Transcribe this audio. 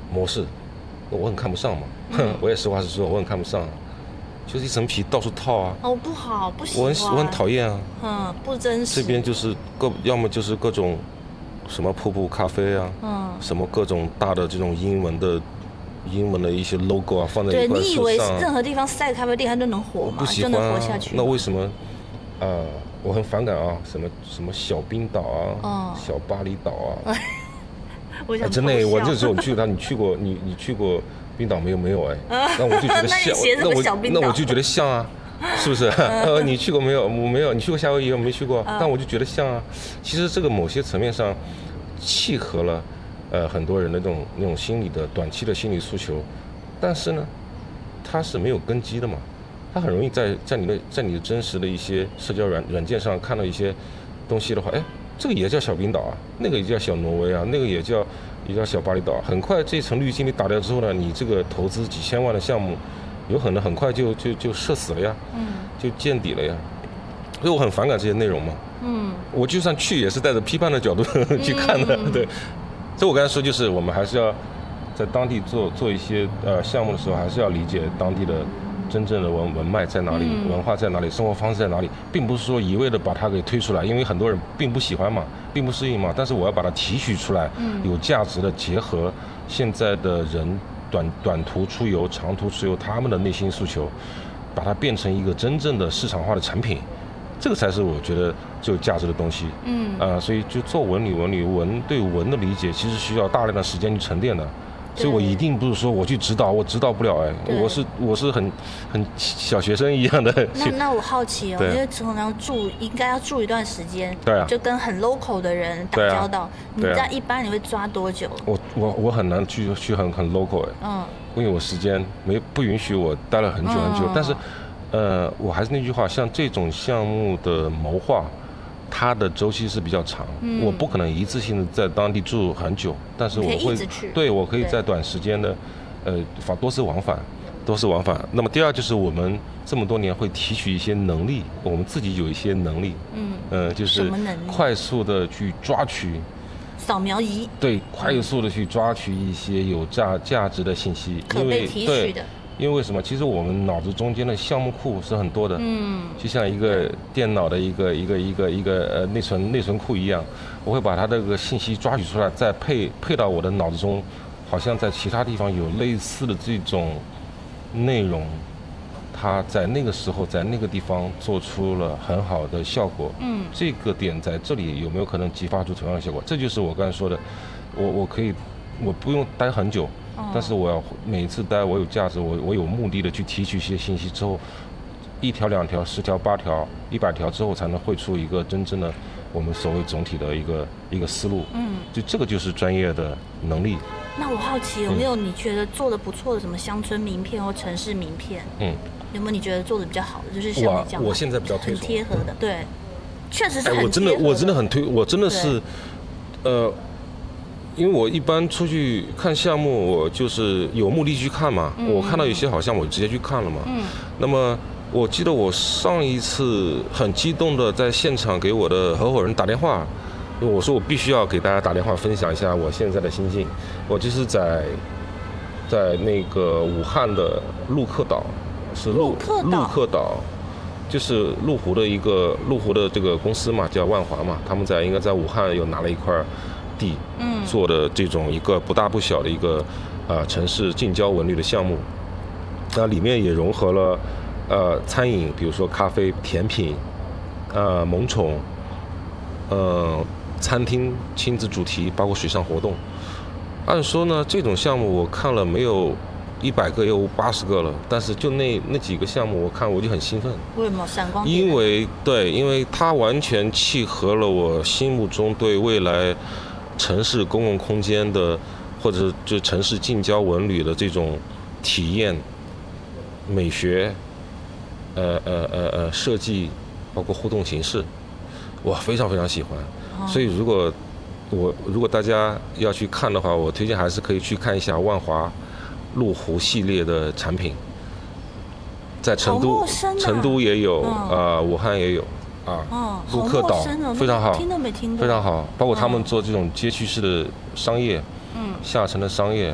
模式，我很看不上嘛。我也实话实说，我很看不上，就是一层皮到处套啊。 哦，不好，不喜欢。 我很讨厌啊。不真实。 这边就是要么就是各种什么瀑布咖啡啊，什么各种大的这种英文的一些 logo 啊，放在一块树上。对， 你以为任何地方晒咖啡店它就能火吗？ 不喜欢就能活下去？ 那为什么？我很反感啊，什么小冰岛啊，小巴厘岛啊。 我想真的，我这时候你去过冰岛没有？那我就觉得像，那我就觉得像啊，是不是？你去过没有？我没有。你去过夏威夷？我没去过，但我就觉得像啊。其实这个某些层面上契合了很多人的那种心理的短期的心理诉求，但是呢，它是没有根基的嘛。它很容易在你的真实的一些社交软件上看到一些东西的话，这个也叫小冰岛啊，那个也叫小挪威啊，那个也叫小巴厘岛。很快这层滤镜你打掉之后呢，你这个投资几千万的项目，有可能很快就社死了呀，就见底了呀。所以我很反感这些内容嘛。我就算去也是带着批判的角度去看的，对。所以我刚才说，就是我们还是要在当地做一些项目的时候，还是要理解当地的真正的文脉在哪里，文化在哪里，生活方式在哪里，并不是说一味的把它给推出来，因为很多人并不喜欢嘛，并不适应嘛。但是我要把它提取出来，有价值的结合现在的人短途出游、长途出游他们的内心诉求，把它变成一个真正的市场化的产品，这个才是我觉得最有价值的东西。所以就做文对文的理解，其实需要大量的时间去沉淀的。所以我一定不是说我去指导，我指导不了。我是很小学生一样的。 那我好奇因为常常应该要住一段时间， 对啊， 就跟很 local 的人打交道。你在一般你会抓多久？ 我很难去很 local 因为我时间不允许我待了很久。但是我还是那句话，像这种项目的谋划，它的周期是比较长，我不可能一次性的在当地住很久，但是我可以在短时间的，多次往返。那么第二就是我们这么多年会提取一些能力，我们自己有一些能力，就是快速的去抓取扫描仪， 对，快速的去抓取一些有价值的信息， 可被提取的。 因为什么？其实我们脑子中间的项目库是很多的，就像一个电脑的一个内存库一样，我会把它这个信息抓取出来，再配到我的脑子中，好像在其他地方有类似的这种内容，它在那个时候在那个地方做出了很好的效果。这个点在这里有没有可能激发出同样的效果？这就是我刚才说的，我不用待很久。但是我要每一次待，我有价值，我有目的的去提取一些信息之后，1条、2条、10条、8条、100条之后，才能绘出一个真正的我们所谓总体的一个思路。就这个就是专业的能力。 那我好奇有没有你觉得做的不错的什么乡村名片或城市名片？有没有你觉得做的比较好的？就是像你这样， 我现在比较推崇很贴合的，对，确实是很贴合的。 我真的很推，我真的是，因为我一般出去看项目，我就是有目的去看嘛。我看到有些好像我直接去看了嘛。那么我记得我上一次很激动的在现场给我的合伙人打电话，我说我必须要给大家打电话分享一下我现在的心境。我就是在那个武汉的陆客岛，是陆客岛，就是麓湖的这个公司嘛，叫万华嘛，他们应该在武汉又拿了一块地，做的这种一个不大不小的一个城市近郊文旅的项目。那里面也融合了餐饮，比如说咖啡、甜品，萌宠，餐厅亲子主题，包括水上活动。按说呢，这种项目我看了没有100个，有80个了，但是就那几个项目，我看我就很兴奋。 为什么闪光点？ 因为它完全契合了我心目中对未来城市公共空间的，或者就城市近郊文旅的这种体验、美学、设计，包括互动形式，我非常非常喜欢。所以如果大家要去看的话，我推荐还是可以去看一下万华麓湖系列的产品，在成都也有，武汉也有。陆客岛非常好， 听都没听过， 非常好。包括他们做这种街区式的商业，下沉的商业，